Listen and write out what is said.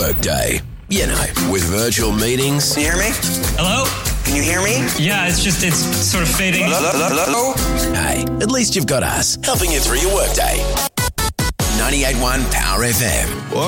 workday. You know, with virtual meetings. Can you hear me? Hello? Can you hear me? Yeah, it's sort of fading. Hello? Hey, at least you've got us helping you through your workday. 98.1 Power FM.